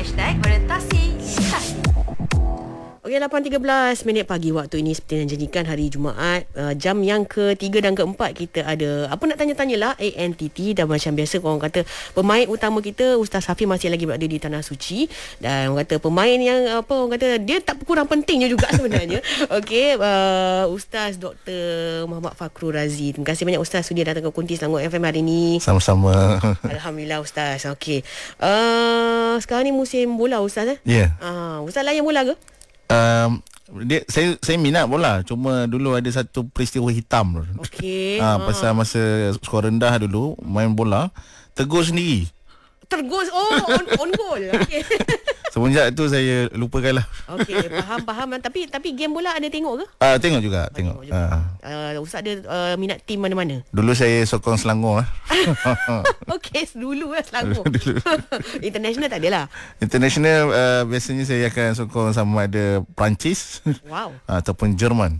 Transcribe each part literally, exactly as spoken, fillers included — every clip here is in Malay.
Hashtag Orientasi Literasi. Okey, lapan tiga belas minit pagi waktu ini seperti yang janjikan hari Jumaat, uh, jam yang ketiga dan keempat kita ada apa nak tanya-tanyalah A N T T, dan macam biasa korang kata pemain utama kita Ustaz Hafiz masih lagi berada di Tanah Suci, dan orang kata pemain yang apa orang kata dia tak kurang pentingnya juga sebenarnya. Okey, uh, Ustaz Doktor Muhammad Fakhrul Razi. Terima kasih banyak Ustaz sudi datang ke Kunti Selangor F M hari ini. Sama-sama. Alhamdulillah Ustaz. Okey. Uh, sekarang ni musim bola Ustaz eh? Ya. Yeah. Uh, Ustaz layan bola ke? Um, dia, saya saya minat bola, cuma dulu ada satu peristiwa hitam. Okey. Ha, ha. pasal masa skor rendah dulu main bola, tegur sendiri. Tergus. Oh, on, on goal. Okey. Semenjak tu saya lupakanlah. Okey, faham faham tapi tapi game bola ada tengok ke? Ah, uh, tengok juga, oh, tengok. tengok juga. Uh. Uh, Ustaz ada uh, minat tim mana-mana? Dulu saya sokong Selangor. Okey, dulu lah Selangor. International tak adalah. International uh, biasanya saya akan sokong sama ada Perancis. Wow. ataupun Jerman.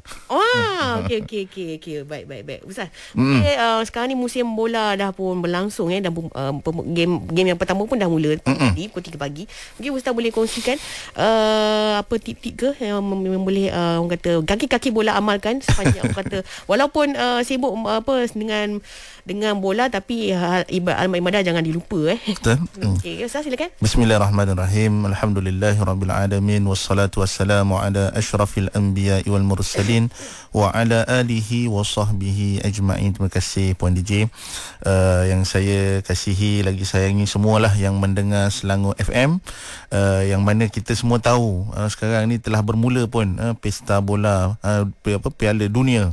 Oh, okey okey okey okey. Baik baik baik. Ustaz. Mm. Okay, uh, sekarang ni musim bola dah pun berlangsung eh, dan uh, game game yang pertama pun dah mula tadi pukul tiga pagi. Mungkin Ustaz boleh kongsikan uh, apa tip-tip ke yang memang boleh uh, orang kata kaki-kaki bola amalkan sepanjang orang kata walaupun uh, sibuk uh, apa dengan dengan bola, tapi uh, ibadah ibadah jangan dilupa eh. Betul. Okey, Ustaz silakan. Bismillahirrahmanirrahim. Alhamdulillahirabbil alamin wassalatu wassalamu ala asyrafil anbiya'i wal mursalin wa ala alihi wa sahbihi ajma'in. Terima kasih Puan D J. Uh, yang saya kasihi lagi sayangi semualah yang mendengar Selangor F M, uh, yang mana kita semua tahu uh, sekarang ni telah bermula pun uh, pesta bola uh, apa Piala Dunia,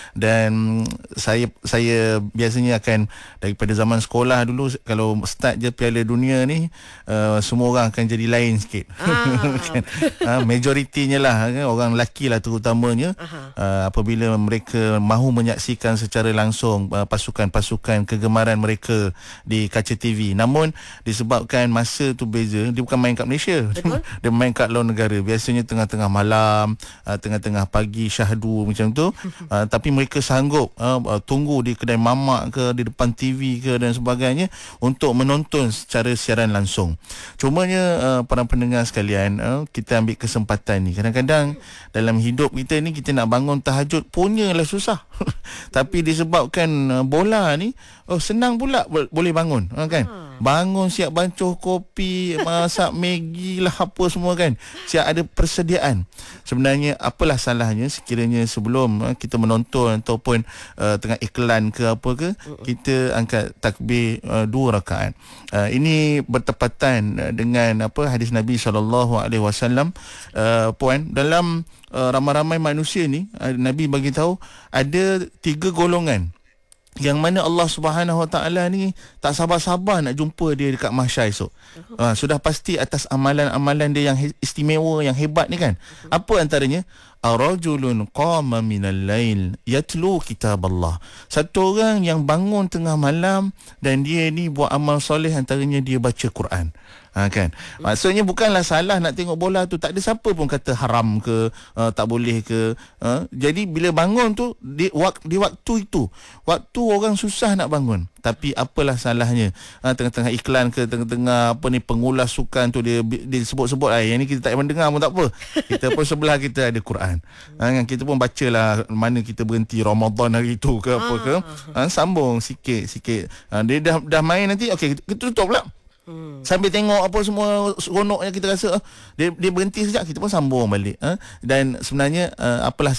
dan saya saya biasanya akan daripada zaman sekolah dulu kalau start je Piala Dunia ni uh, semua orang akan jadi lain sikit. Ah. kan? uh, majoritinya lah kan, orang lelaki lah terutamanya, uh, apabila mereka mahu menyaksikan secara langsung uh, pasukan-pasukan kegemaran mereka di kaca T V. Namun disebabkan masa tu beza, dia bukan main kat Malaysia. Betul. Dia main kat luar negara. Biasanya tengah-tengah malam, uh, tengah-tengah pagi syahdu macam tu. uh, tapi mereka sanggup uh, uh, tunggu di kedai mamak ke, di depan T V ke dan sebagainya untuk menonton secara siaran langsung. Cumanya uh, para pendengar sekalian, uh, kita ambil kesempatan ni. Kadang-kadang dalam hidup kita ni kita nak bangun tahajud punyalah susah. Tapi disebabkan uh, bola ni oh senang pula boleh bangun, uh, kan? Bangun siap bancuh kopi, masak Maggi lah apa semua kan. Siap ada persediaan. Sebenarnya apalah salahnya sekiranya sebelum uh, kita menonton ataupun uh, tengah iklan ke apa ke, kita angkat takbir uh, dua rakaat. Uh, ini bertepatan uh, dengan apa hadis Nabi sallallahu alaihi wasallam, uh, puan, dalam uh, ramai-ramai manusia ni uh, Nabi bagi tahu ada tiga golongan yang mana Allah Subhanahu Wa Taala ni tak sabar-sabar nak jumpa dia dekat mahsyar esok. Uh, sudah pasti atas amalan-amalan dia yang istimewa, yang hebat ni kan. Apa antaranya? Arajulun qama minal lail yatlu kitab Allah. Satu orang yang bangun tengah malam dan dia ni buat amal soleh, antaranya dia baca Quran. Ha, kan? Maksudnya bukanlah salah nak tengok bola tu, tak ada siapa pun kata haram ke, uh, tak boleh ke. Uh, jadi bila bangun tu di, wak, di waktu itu, waktu orang susah nak bangun. Tapi apalah salahnya, uh, tengah-tengah iklan ke, tengah-tengah apa ni pengulas sukan tu dia dia sebut-sebut, ay, yang ni kita tak mendengar pun tak apa. Kita pun sebelah kita ada Quran. Ha, kita pun bacalah mana kita berhenti Ramadan hari tu ke apa ke. Ha, sambung sikit-sikit. Ha, dia dah dah main nanti, okey kita tutup pula. Hmm. Sambil tengok apa semua seronoknya kita rasa, uh, dia dia berhenti sekejap, kita pun sambung balik. Uh, dan sebenarnya uh, apalah